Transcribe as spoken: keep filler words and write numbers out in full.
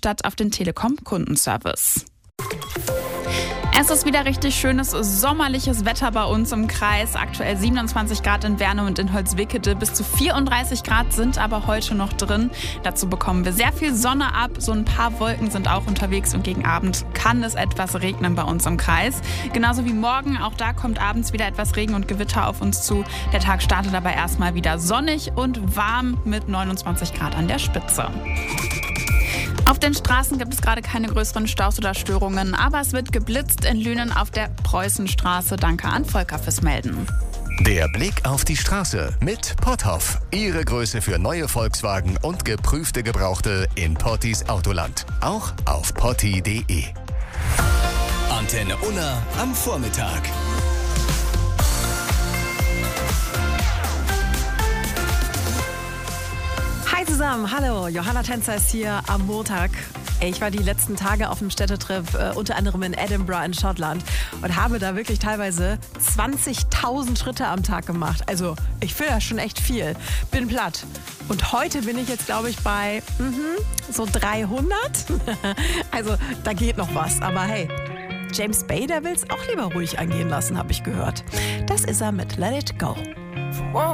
statt auf den Telekom-Kundenservice. Es ist wieder richtig schönes sommerliches Wetter bei uns im Kreis. Aktuell siebenundzwanzig Grad in Werne und in Holzwickede. Bis zu vierunddreißig Grad sind aber heute noch drin. Dazu bekommen wir sehr viel Sonne ab. So ein paar Wolken sind auch unterwegs und gegen Abend kann es etwas regnen bei uns im Kreis. Genauso wie morgen. Auch da kommt abends wieder etwas Regen und Gewitter auf uns zu. Der Tag startet aber erstmal wieder sonnig und warm mit neunundzwanzig Grad an der Spitze. Auf den Straßen gibt es gerade keine größeren Staus oder Störungen, aber es wird geblitzt in Lünen auf der Preußenstraße. Danke an Volker fürs Melden. Der Blick auf die Straße mit Potthoff. Ihre Größe für neue Volkswagen und geprüfte Gebrauchte in Pottis Autoland. Auch auf potti punkt de. Antenne Unna am Vormittag. Hi zusammen, hallo, Johanna Tänzer ist hier am Montag. Ich war die letzten Tage auf einem Städtetrip, äh, unter anderem in Edinburgh in Schottland und habe da wirklich teilweise zwanzigtausend Schritte am Tag gemacht. Also ich finde das schon echt viel. Bin platt. Und heute bin ich jetzt, glaube ich, bei mhm, so dreihundert. Also da geht noch was, aber hey, James Bay, der will es auch lieber ruhig angehen lassen, habe ich gehört. Das ist er mit Let It Go.